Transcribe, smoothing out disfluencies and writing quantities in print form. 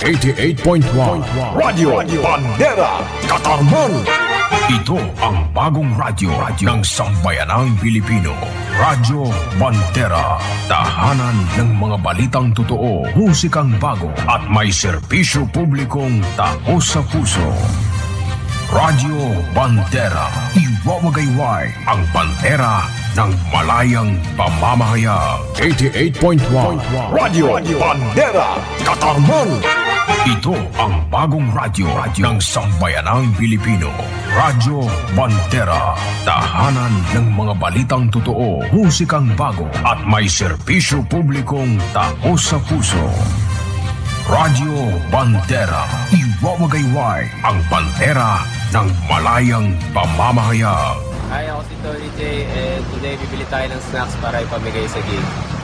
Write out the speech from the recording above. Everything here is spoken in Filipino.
88.1 Radio Bandera Katarman. Ito ang bagong radyo ng sambayanang Pilipino. Radyo Bandera. Tahanan ng mga balitang totoo, musikang bago at may serbisyo publikong taos sa puso. Radyo Bandera. Iwawagayway ang bandera ng malayang pamamahayag. 88.1 Radio Bandera Katarman. Ito ang bagong radyo ng sambayanang Pilipino. Radyo Bandera. Tahanan ng mga balitang totoo, musikang bago at may serbisyo publikong taos sa puso. Radyo Bandera. Iwawagayway ang bandera ng malayang pamamahayag. Hi, ako si Tony J and today bibili tayo ng snacks para ipamigay sa gig.